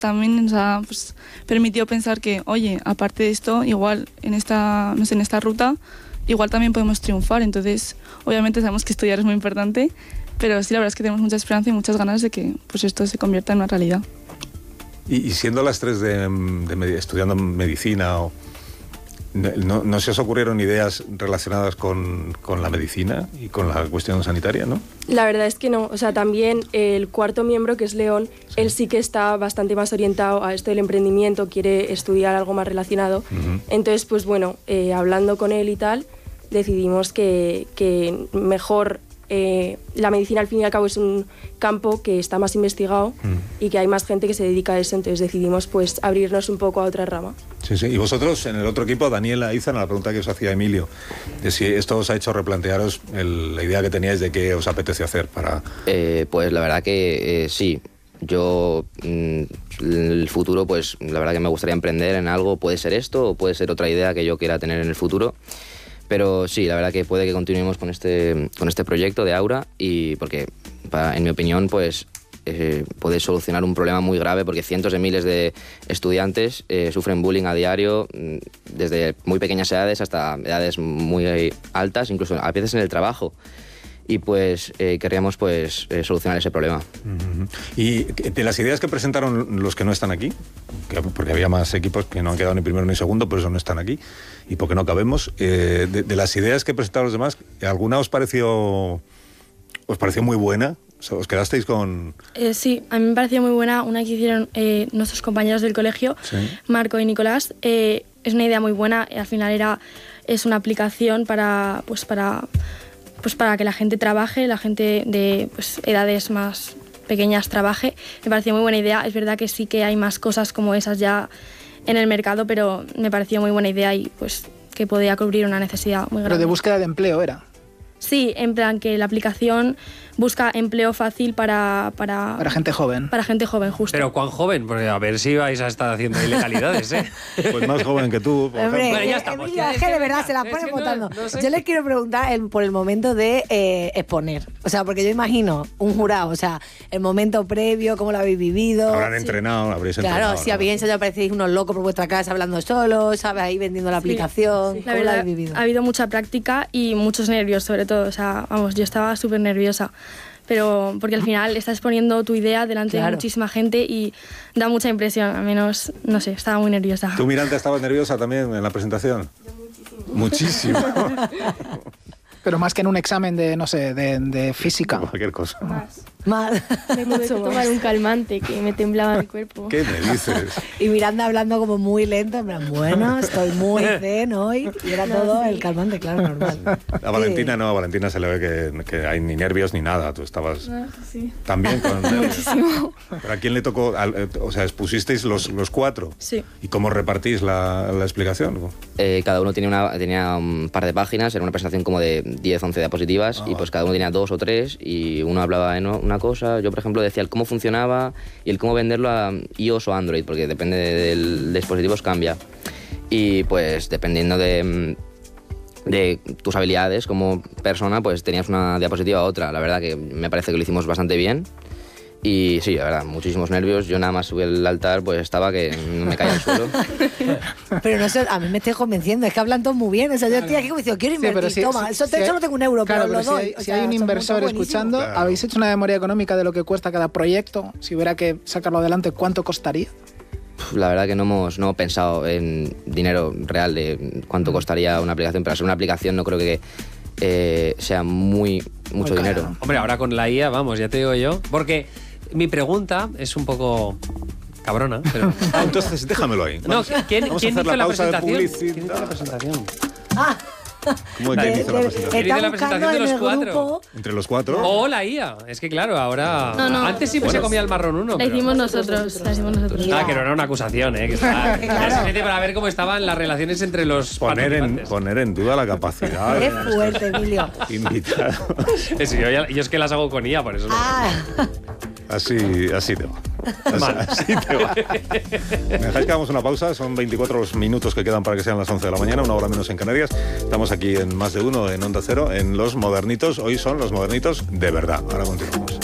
también nos ha pues, permitido pensar que, oye, aparte de esto, igual en esta, no sé, en esta ruta, igual también podemos triunfar. Entonces, obviamente sabemos que estudiar es muy importante, pero sí, la verdad es que tenemos mucha esperanza y muchas ganas de que pues, esto se convierta en una realidad. Y siendo las tres estudiando medicina, ¿no se os ocurrieron ideas relacionadas con la medicina y con la cuestión sanitaria, no? La verdad es que no. O sea, también el cuarto miembro, que es León, sí. Él sí que está bastante más orientado a esto del emprendimiento, quiere estudiar algo más relacionado. Uh-huh. Entonces, pues bueno, hablando con él y tal, decidimos que mejor... la medicina al fin y al cabo es un campo que está más investigado y que hay más gente que se dedica a eso, entonces decidimos pues abrirnos un poco a otra rama. Sí, sí. Y vosotros en el otro equipo, Daniela Izan, la pregunta que os hacía Emilio, de si esto os ha hecho replantearos la idea que teníais de qué os apetece hacer para... Pues la verdad que sí. Yo, el futuro, pues la verdad que me gustaría emprender en algo, puede ser esto o puede ser otra idea que yo quiera tener en el futuro. Pero sí, la verdad que puede que continuemos con este proyecto de Aura y porque, en mi opinión, pues puede solucionar un problema muy grave porque cientos de miles de estudiantes sufren bullying a diario desde muy pequeñas edades hasta edades muy altas, incluso a veces en el trabajo. Y pues querríamos pues solucionar ese problema. Uh-huh. Y de las ideas que presentaron los que no están aquí, porque había más equipos que no han quedado ni primero ni segundo, por eso no están aquí, y porque no cabemos, de las ideas que presentaron los demás, ¿alguna os pareció muy buena? O sea, ¿os quedasteis con...? Sí, a mí me pareció muy buena una que hicieron nuestros compañeros del colegio, ¿sí? Marco y Nicolás. Es una idea muy buena, al final es una aplicación para que la gente trabaje, la gente de edades más pequeñas trabaje. Me pareció muy buena idea. Es verdad que sí que hay más cosas como esas ya en el mercado, pero me pareció muy buena idea y pues que podía cubrir una necesidad muy grande. Pero de búsqueda de empleo era. Sí, en plan que la aplicación busca empleo fácil para gente joven. Para gente joven, justo. Pero ¿cuán joven? Porque a ver si vais a estar haciendo ilegalidades, ¿eh? Pues más joven que tú. Hombre, bueno, ya estamos. Emilio, es que de verdad se la ponen votando. No sé. Yo les quiero preguntar por el momento de exponer. O sea, porque yo imagino un jurado, o sea, el momento previo, cómo lo habéis vivido. Habrán entrenado, habréis entrenado. Claro, si habéis ensayado, parecéis unos locos por vuestra casa hablando solos, ¿sabes? Ahí vendiendo la aplicación. La verdad, lo habéis vivido? Ha habido mucha práctica y muchos nervios, sobre todo. O sea, vamos, yo estaba súper nerviosa. Pero porque al final estás poniendo tu idea delante de muchísima gente y da mucha impresión, al menos, no sé, estaba muy nerviosa. ¿Tú, Miranda, estabas nerviosa también en la presentación? Yo muchísimo. Pero más que en un examen de, no sé, de física. Cualquier cosa. Más. Me tuve que tomar un calmante que me temblaba el cuerpo. ¿Qué me dices? Y Miranda hablando como muy lento, en plan, bueno, estoy muy zen hoy. Y era todo el calmante, claro, normal. A Valentina no, a Valentina se le ve que hay ni nervios ni nada. Tú estabas también con nervios. Muchísimo. ¿Pero a quién le tocó? O sea, expusisteis los cuatro. Sí. ¿Y cómo repartís la explicación? Cada uno tenía un par de páginas, era una presentación como de 10, 11 diapositivas y pues cada uno tenía 2 o 3 y uno hablaba en una cosa. Yo, por ejemplo, decía el cómo funcionaba y el cómo venderlo a iOS o Android, porque depende del dispositivo cambia. Y pues dependiendo de tus habilidades como persona, pues tenías una diapositiva a otra. La verdad que me parece que lo hicimos bastante bien. Y sí, la verdad, muchísimos nervios. Yo nada más subí al altar, pues estaba que no me caía al suelo. Pero no sé, a mí me estoy convenciendo, es que hablan todos muy bien. O sea, yo estoy aquí como diciendo, quiero invertir, toma, solo tengo un euro, claro, pero lo doy. Si hay un inversor escuchando, claro. ¿Habéis hecho una memoria económica de lo que cuesta cada proyecto? Si hubiera que sacarlo adelante, ¿cuánto costaría? La verdad que no hemos pensado en dinero real de cuánto costaría una aplicación, pero hacer una aplicación no creo que sea mucho dinero. ¿No? Hombre, ahora con la IA, vamos, ya te digo yo, porque mi pregunta es un poco cabrona, pero... entonces déjamelo ahí. No, ¿quién hizo la presentación? ¿Quién hizo la presentación? ¿Cómo ¿Quién hizo la presentación? ¿Quién hizo la presentación de los cuatro? Grupo. ¿Entre los cuatro? O la IA. Es que claro, ahora... No. Antes siempre se comía el marrón uno. La hicimos nosotros. Que no era una acusación, que está simplemente para ver cómo estaban las relaciones entre los poner en duda la capacidad. Qué fuerte, Emilio. Invitados. Yo es que las hago con IA, por eso. Así te va. Así te va. ¿Me dejáis que hagamos una pausa? Son 24 los minutos que quedan para que sean las 11 de la mañana, una hora menos en Canarias. Estamos aquí en Más de Uno, en Onda Cero, en Los Modernitos. Hoy son Los Modernitos de verdad. Ahora continuamos.